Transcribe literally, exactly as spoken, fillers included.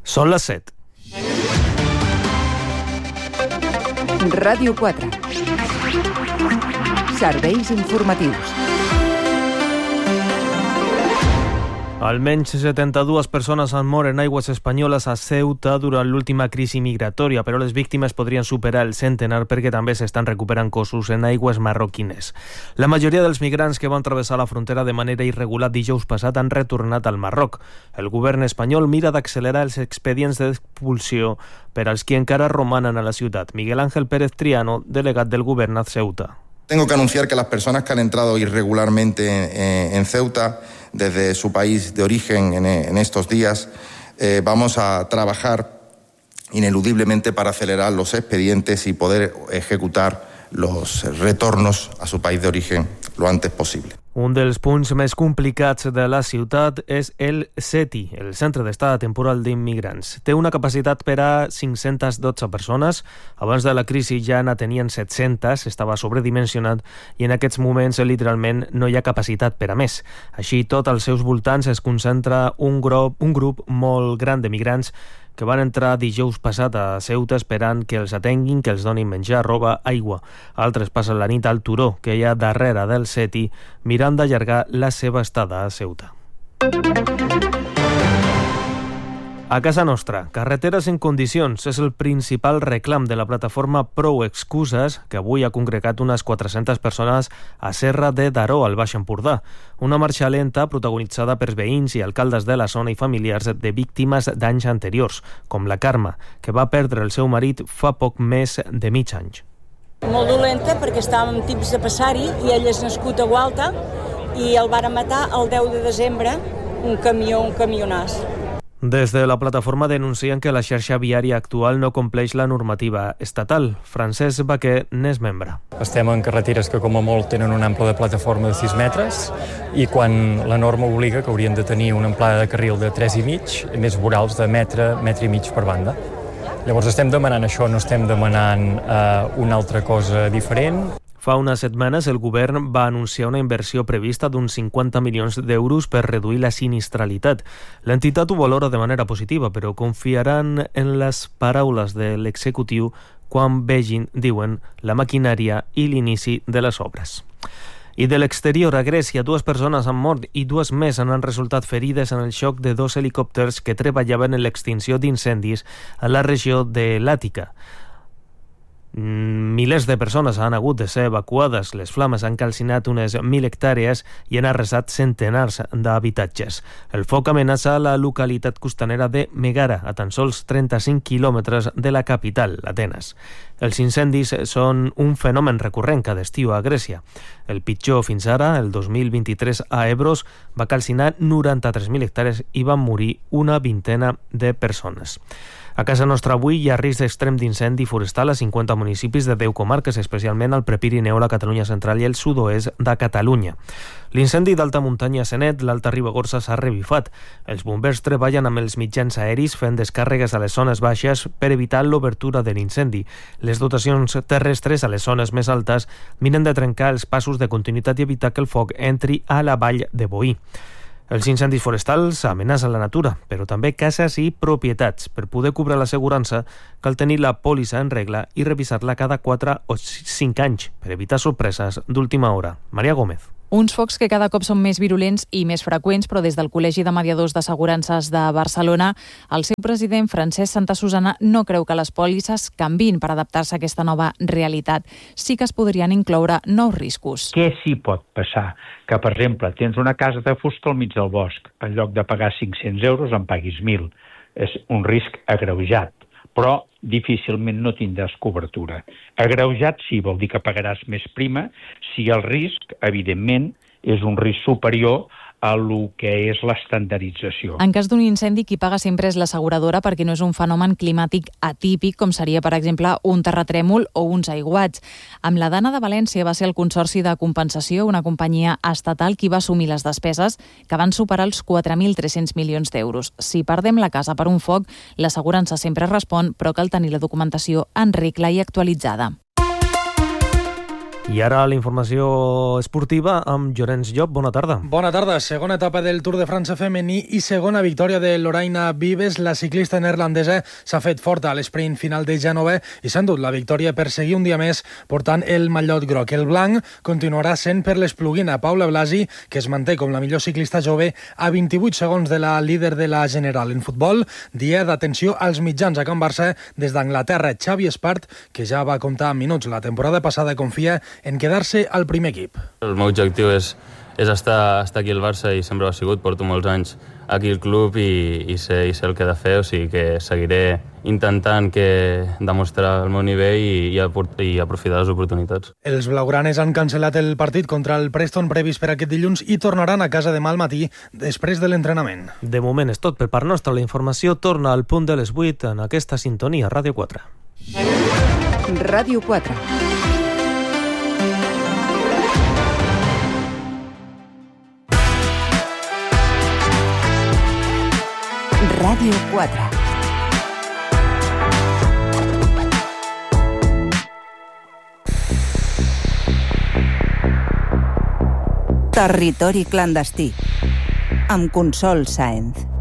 Són les set. Ràdio quatre. Serveis informatius. Almenys setanta-dues persones han mort en aigües espanyoles a Ceuta durant l'última crisi migratòria, però les víctimes podrien superar el centenar perquè també s'estan recuperant cossos en aigües marroquines. La majoria dels migrants que van travessar la frontera de manera irregular dijous passat han retornat al Marroc. El govern espanyol mira d'accelerar els expedients d'expulsió per als que encara romanen a la ciutat. Miguel Ángel Pérez Triano, delegat del govern a Ceuta. Tengo que anunciar que las personas que han entrado irregularmente en, en Ceuta desde su país de origen en, en estos días, eh, vamos a trabajar ineludiblemente para acelerar los expedientes y poder ejecutar los retornos a su país de origen lo antes posible. Un dels punts més complicats de la ciutat és el CETI, el Centre d'Estada Temporal d'Immigrants. Té una capacitat per a cinc-centes dotze persones. Abans de la crisi ja en tenien set-centes, estava sobredimensionat i en aquests moments literalment no hi ha capacitat per a més. Així, tot als seus voltants es concentra un grup, un grup molt gran de migrants que van entrar dijous passat a Ceuta esperant que els atenguin, que els donin menjar, roba, aigua. Altres passen la nit al turó que hi ha darrere del CETI mirant d'allargar la seva estada a Ceuta. A casa nostra, carreteres en condicions és el principal reclam de la plataforma Prou Excuses, que avui ha congregat unes quatre-centes persones a Serra de Daró, al Baix Empordà. Una marxa lenta protagonitzada per veïns i alcaldes de la zona i familiars de víctimes d'anys anteriors, com la Carme, que va perdre el seu marit fa poc més de mig any. Molt dolenta perquè estàvem tips de passar-hi i ell és nascut a Gualta i el varen matar el deu de desembre un camió, un camionàs. Des de la plataforma denuncien que la xarxa viària actual no compleix la normativa estatal. Francesc Baquer n'és membre. Estem en carreteres que com a molt tenen un ample de plataforma de sis metres i quan la norma obliga que haurien de tenir una amplada de carril de tres i mig, més vorals de metre, metre i mig per banda. Llavors estem demanant això, no estem demanant eh, una altra cosa diferent. Fa unes setmanes el govern va anunciar una inversió prevista d'uns cinquanta milions d'euros per reduir la sinistralitat. L'entitat ho valora de manera positiva, però confiaran en les paraules de l'executiu quan vegin, diuen, la maquinària i l'inici de les obres. I de l'exterior, a Grècia, dues persones han mort i dues més han resultat ferides en el xoc de dos helicòpters que treballaven en l'extinció d'incendis a la regió de l'Àtica. Milers de persones han hagut de ser evacuades. Les flames han calcinat unes mil hectàrees i han arrasat centenars d'habitatges. El foc amenaça la localitat costanera de Megara, a tan sols trenta-cinc quilòmetres de la capital, Atenes. Els incendis són un fenomen recurrent cada estiu a Grècia. El pitjor fins ara, el dos mil vint-i-tres, a Ebros, va calcinar noranta-tres mil hectàrees i van morir una vintena de persones. A casa nostra avui hi ha risc extrem d'incendi forestal a cinquanta municipis de deu comarques, especialment al Prepirineu, la Catalunya central i el sud-oest de Catalunya. L'incendi d'alta muntanya a Senet, l'Alta Ribagorça, s'ha revifat. Els bombers treballen amb els mitjans aeris fent descàrregues a les zones baixes per evitar l'obertura de l'incendi. Les dotacions terrestres a les zones més altes miren de trencar els passos de continuïtat i evitar que el foc entri a la vall de Boí. Els incendis forestals amenacen la natura, però també cases i propietats. Per poder cobrar l'assegurança, cal tenir la pòlissa en regla i revisar-la cada quatre o cinc anys per evitar sorpreses d'última hora. Maria Gómez. Uns focs que cada cop són més virulents i més freqüents, però des del Col·legi de Mediadors d'Assegurances de Barcelona, el seu president, Francesc Santa Susana, no creu que les pòlisses canviïn per adaptar-se a aquesta nova realitat. Sí que es podrien incloure nous riscos. Què s'hi pot passar? Que, per exemple, tens una casa de fusta al mig del bosc. En lloc de pagar cinc-cents euros, en paguis mil. És un risc agreujat, però difícilment no tindràs cobertura. Agreujat sí, vol dir que pagaràs més prima si el risc, evidentment, és un risc superior a lo que és l'estandardització. En cas d'un incendi, qui paga sempre és l'asseguradora perquè no és un fenomen climàtic atípic, com seria, per exemple, un terratrèmol o uns aiguats. Amb la Dana de València va ser el Consorci de Compensació, una companyia estatal, qui va assumir les despeses, que van superar els quatre mil tres-cents milions d'euros. Si perdem la casa per un foc, l'assegurança sempre respon, però cal tenir la documentació en regla i actualitzada. I ara la informació esportiva amb Llorenç Llop. Bona tarda. Bona tarda. Segona etapa del Tour de França femení i segona victòria de Lorraine Vives. La ciclista neerlandesa s'ha fet forta a l'esprint final de Gènova i s'ha endut la victòria per seguir un dia més portant el mallot groc. El blanc continuarà sent per l'espluguina Paula Blasi, que es manté com la millor ciclista jove a vint-i-vuit segons de la líder de la General. En futbol, dia d'atenció als mitjans a Can Barça des d'Anglaterra. Xavi Espart, que ja va comptar minuts la temporada passada, confia en quedar-se al primer equip. El meu objectiu és, és estar, estar aquí al Barça i sempre ho ha sigut. Porto molts anys aquí al club i, i, sé, i sé el que he de fer, o sigui que seguiré intentant que demostrar el meu nivell i, i, i aprofitar les oportunitats. Els blaugranes han cancel·lat el partit contra el Preston previst per aquest dilluns i tornaran a casa demà al matí després de l'entrenament. De moment és tot per part nostra. La informació torna al punt de les vuit en aquesta sintonia Ràdio quatre. Ràdio quatre. Ràdio quatre. Territori clandestí amb Consol Sáenz.